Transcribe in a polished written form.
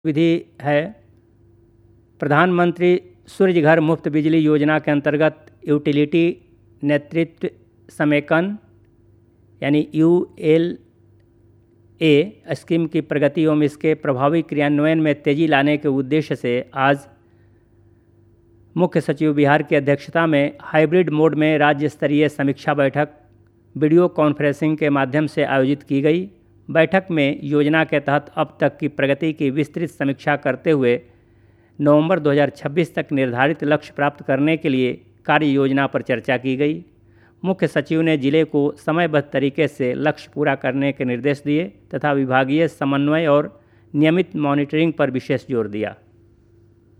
विधि है। प्रधानमंत्री सूर्य घर मुफ्त बिजली योजना के अंतर्गत यूटिलिटी नेतृत्व समेकन यानी ULA स्कीम की प्रगति एवं इसके प्रभावी क्रियान्वयन में तेजी लाने के उद्देश्य से आज मुख्य सचिव बिहार की अध्यक्षता में हाइब्रिड मोड में राज्य स्तरीय समीक्षा बैठक वीडियो कॉन्फ्रेंसिंग के माध्यम से आयोजित की गई। बैठक में योजना के तहत अब तक की प्रगति की विस्तृत समीक्षा करते हुए नवंबर 2026 तक निर्धारित लक्ष्य प्राप्त करने के लिए कार्य योजना पर चर्चा की गई। मुख्य सचिव ने जिले को समयबद्ध तरीके से लक्ष्य पूरा करने के निर्देश दिए तथा विभागीय समन्वय और नियमित मॉनिटरिंग पर विशेष जोर दिया।